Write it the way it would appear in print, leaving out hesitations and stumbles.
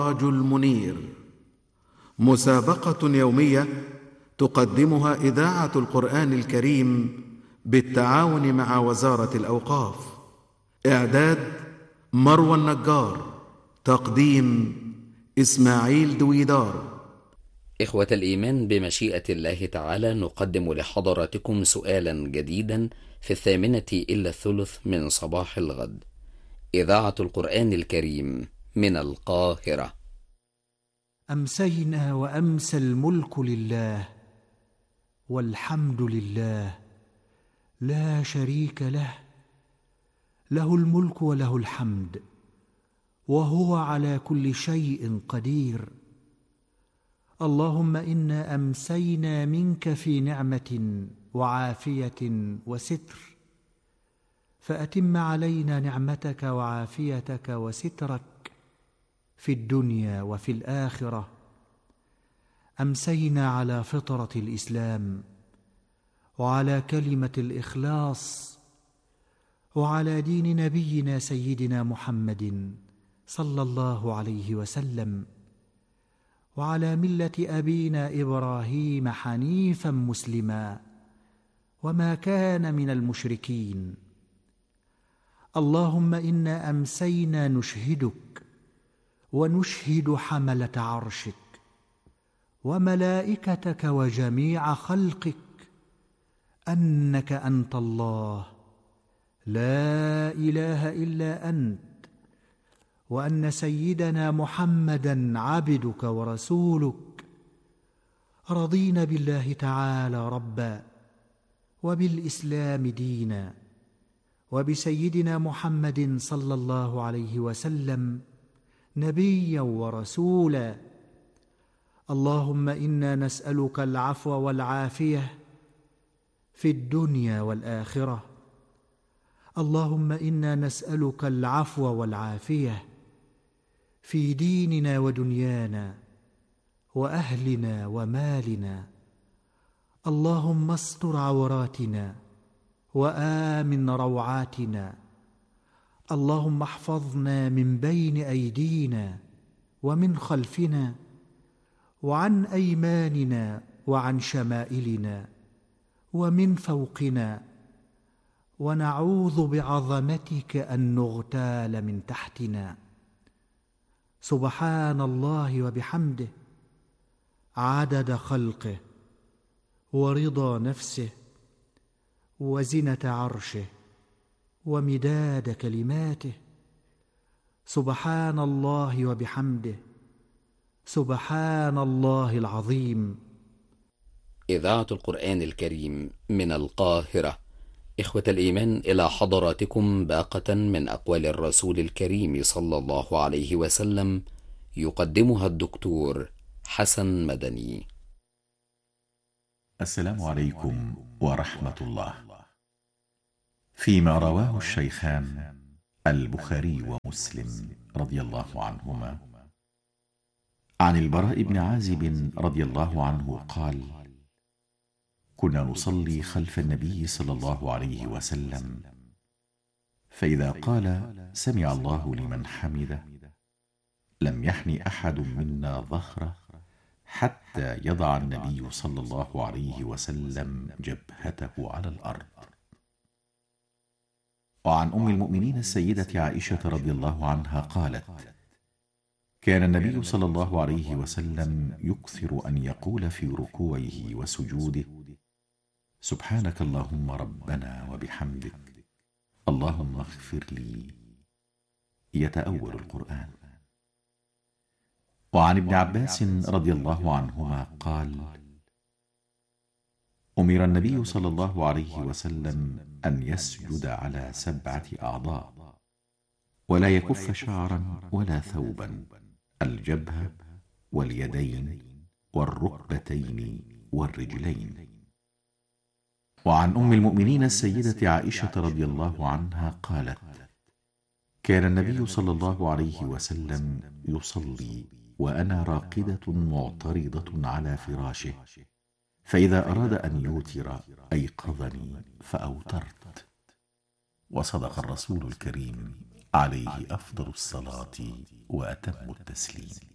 السراج المنير، مسابقة يومية تقدمها إذاعة القرآن الكريم بالتعاون مع وزارة الأوقاف. إعداد مروى النجار، تقديم إسماعيل دويدار. إخوة الإيمان، بمشيئة الله تعالى نقدم لحضراتكم سؤالا جديدا في 8:08 من صباح الغد. إذاعة القرآن الكريم من القاهرة. أمسينا وأمسى الملك لله، والحمد لله لا شريك له، له الملك وله الحمد، وهو على كل شيء قدير. اللهم إنا أمسينا منك في نعمة وعافية وستر، فأتم علينا نعمتك وعافيتك وسترك في الدنيا وفي الآخرة. أمسينا على فطرة الإسلام، وعلى كلمة الإخلاص، وعلى دين نبينا سيدنا محمد صلى الله عليه وسلم، وعلى ملة أبينا إبراهيم حنيفا مسلما، وما كان من المشركين. اللهم إنا أمسينا نشهدك ونشهد حملة عرشك وملائكتك وجميع خلقك أنك أنت الله لا إله إلا أنت، وأن سيدنا محمدا عبدك ورسولك. رضينا بالله تعالى ربا، وبالإسلام دينا، وبسيدنا محمد صلى الله عليه وسلم نبيا ورسولا. اللهم إنا نسألك العفو والعافية في الدنيا والآخرة. اللهم إنا نسألك العفو والعافية في ديننا ودنيانا وأهلنا ومالنا. اللهم استر عوراتنا وآمن روعاتنا. اللهم احفظنا من بين أيدينا ومن خلفنا وعن أيماننا وعن شمائلنا ومن فوقنا، ونعوذ بعظمتك أن نغتال من تحتنا. سبحان الله وبحمده، عدد خلقه ورضا نفسه وزنة عرشه ومداد كلماته. سبحان الله وبحمده، سبحان الله العظيم. إذاعة القرآن الكريم من القاهرة. إخوة الإيمان، إلى حضراتكم باقة من أقوال الرسول الكريم صلى الله عليه وسلم، يقدمها الدكتور حسن مدني. السلام عليكم ورحمة الله. فيما رواه الشيخان البخاري ومسلم رضي الله عنهما عن البراء بن عازب رضي الله عنه قال: كنا نصلي خلف النبي صلى الله عليه وسلم، فإذا قال سمع الله لمن حمده لم يحن أحد منا ظهره حتى يضع النبي صلى الله عليه وسلم جبهته على الأرض. وعن أم المؤمنين السيدة عائشة رضي الله عنها قالت: كان النبي صلى الله عليه وسلم يكثر أن يقول في ركوعه وسجوده: سبحانك اللهم ربنا وبحمدك، اللهم اغفر لي، يتأول القرآن. وعن ابن عباس رضي الله عنهما قال: أمر النبي صلى الله عليه وسلم أن يسجد على 7 أعضاء، ولا يكف شعرا ولا ثوبا: الجبهة واليدين والركبتين والرجلين. وعن أم المؤمنين السيدة عائشة رضي الله عنها قالت: كان النبي صلى الله عليه وسلم يصلي وأنا راقدة معترضة على فراشه، فإذا أراد أن يوتر أيقظني فأوترت. وصدق الرسول الكريم عليه أفضل الصلاة وأتم التسليم.